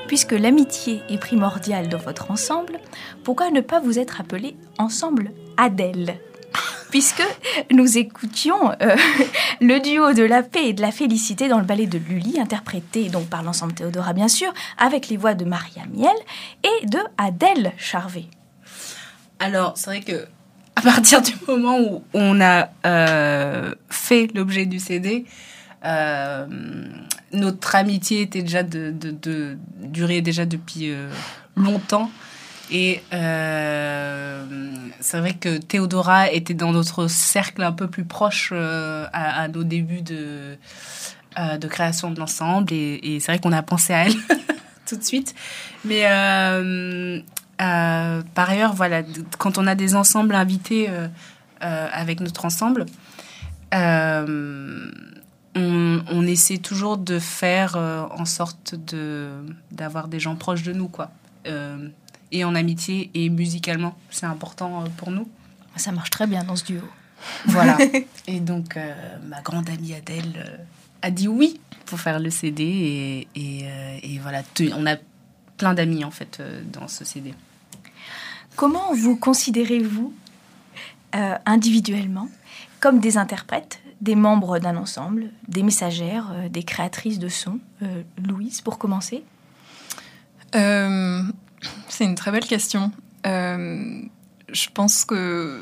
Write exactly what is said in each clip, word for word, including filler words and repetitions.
Puisque l'amitié est primordiale dans votre ensemble, pourquoi ne pas vous être appelé ensemble Adèle ? Puisque nous écoutions euh, le duo de la paix et de la félicité dans le ballet de Lully, interprété donc par l'ensemble Théodora bien sûr, avec les voix de Maria Miel et de Adèle Charvet. Alors, c'est vrai que à partir du moment où on a euh, fait l'objet du C D, euh, notre amitié était déjà de, de, de durait déjà depuis euh, longtemps. Et euh, c'est vrai que Théodora était dans notre cercle un peu plus proche euh, à, à nos débuts de, euh, de création de l'ensemble. Et, et c'est vrai qu'on a pensé à elle tout de suite. Mais euh, euh, par ailleurs, voilà, quand on a des ensembles invités euh, euh, avec notre ensemble, euh, on, on essaie toujours de faire euh, en sorte de, d'avoir des gens proches de nous, quoi. Euh, et en amitié et musicalement, c'est important pour nous. Ça marche très bien dans ce duo. Voilà. Et donc, euh, ma grande amie Adèle euh, a dit oui pour faire le C D. Et, et, euh, et voilà, on a plein d'amis, en fait, euh, dans ce C D. Comment vous considérez-vous euh, individuellement comme des interprètes, des membres d'un ensemble, des messagères, euh, des créatrices de sons ? euh, Louise, pour commencer. Euh... C'est une très belle question. Euh, je pense que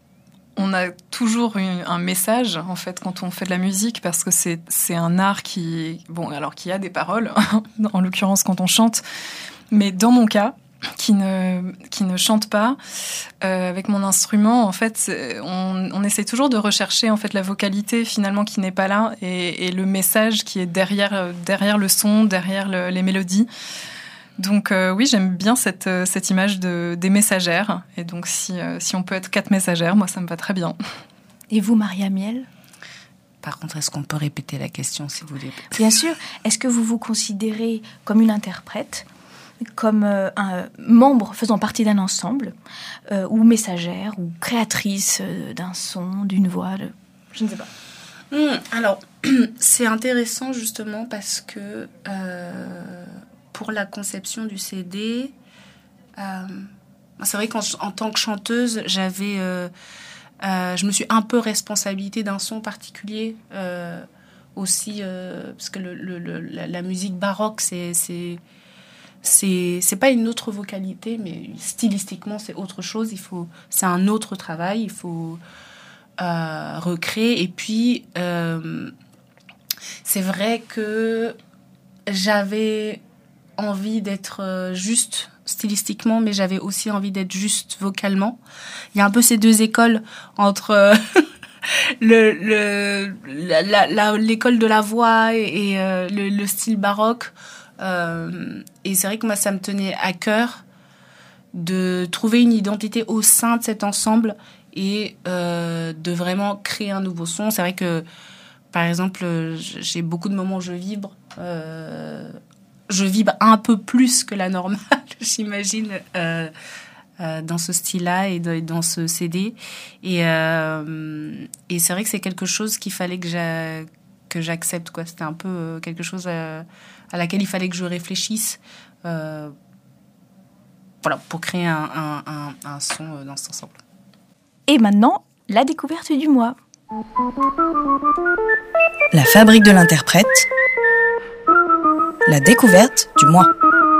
on a toujours une, un message en fait quand on fait de la musique parce que c'est c'est un art qui bon alors qui a des paroles en l'occurrence quand on chante, mais dans mon cas qui ne qui ne chante pas euh, avec mon instrument en fait on, on essaie toujours de rechercher en fait la vocalité finalement qui n'est pas là et, et le message qui est derrière derrière le son, derrière le, les mélodies. Donc euh, oui, j'aime bien cette, cette image de, des messagères. Et donc si, euh, si on peut être quatre messagères, moi ça me va très bien. Et vous, Maria Miel ? Par contre, est-ce qu'on peut répéter la question si vous voulez ? Bien sûr. Est-ce que vous vous considérez comme une interprète, comme euh, un membre faisant partie d'un ensemble, euh, ou messagère, ou créatrice euh, d'un son, d'une voix de... Je ne sais pas. Mmh, alors, c'est intéressant justement parce que... Euh... Pour la conception du C D, euh, c'est vrai qu'en en tant que chanteuse, j'avais, euh, euh, je me suis un peu responsabilisée d'un son particulier euh, aussi, euh, parce que le, le, le, la, la musique baroque, c'est, c'est, c'est, c'est pas une autre vocalité, mais stylistiquement, c'est autre chose. Il faut, c'est un autre travail. Il faut euh, recréer. Et puis, euh, c'est vrai que j'avais envie d'être juste stylistiquement, mais j'avais aussi envie d'être juste vocalement. Il y a un peu ces deux écoles entre le, le, la, la, la, l'école de la voix et, et euh, le, le style baroque. Euh, et c'est vrai que moi, ça me tenait à cœur de trouver une identité au sein de cet ensemble et euh, de vraiment créer un nouveau son. C'est vrai que, par exemple, j'ai beaucoup de moments où je vibre. Euh, je vibre un peu plus que la normale, j'imagine, euh, euh, dans ce style-là et de, dans ce C D. Et, euh, et c'est vrai que c'est quelque chose qu'il fallait que, j'a, que j'accepte, quoi. C'était un peu quelque chose à, à laquelle il fallait que je réfléchisse euh, voilà, pour créer un, un, un, un son dans cet ensemble. Et maintenant, la découverte du mois. La fabrique de l'interprète. La découverte du mois.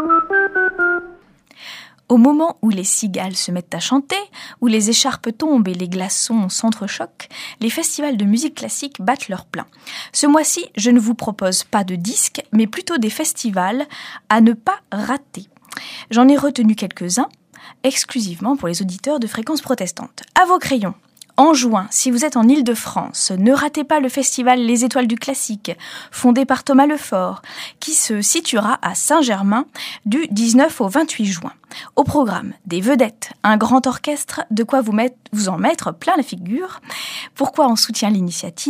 Au moment où les cigales se mettent à chanter, où les écharpes tombent et les glaçons s'entrechoquent, les festivals de musique classique battent leur plein. Ce mois-ci, je ne vous propose pas de disques, mais plutôt des festivals à ne pas rater. J'en ai retenu quelques-uns, exclusivement pour les auditeurs de Fréquence Protestante. À vos crayons. En juin, si vous êtes en Île-de-France, ne ratez pas le festival Les Étoiles du Classique, fondé par Thomas Lefort, qui se situera à Saint-Germain du dix-neuf au vingt-huit juin. Au programme, des vedettes, un grand orchestre, de quoi vous, mettre, vous en mettre plein la figure. Pourquoi on soutient l'initiative ?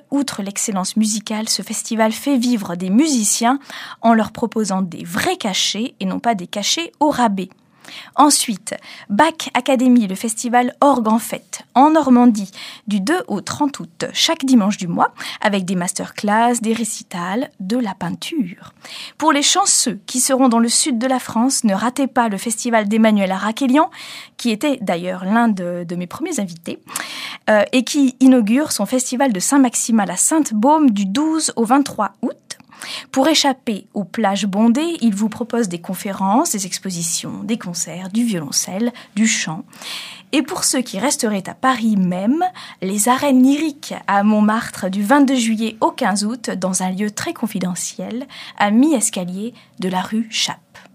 Outre l'excellence musicale, ce festival fait vivre des musiciens en leur proposant des vrais cachets et non pas des cachets au rabais. Ensuite, Bach Academy, le festival Orgue en Fête, en Normandie, du deux au trente août, chaque dimanche du mois, avec des masterclass, des récitals, de la peinture. Pour les chanceux qui seront dans le sud de la France, ne ratez pas le festival d'Emmanuel Arakelian, qui était d'ailleurs l'un de, de mes premiers invités, euh, et qui inaugure son festival de Saint-Maxime à la Sainte-Baume du douze au vingt-trois août. Pour échapper aux plages bondées, il vous propose des conférences, des expositions, des concerts, du violoncelle, du chant. Et pour ceux qui resteraient à Paris même, les arènes lyriques à Montmartre du vingt-deux juillet au quinze août, dans un lieu très confidentiel, à mi-escalier de la rue Chappe.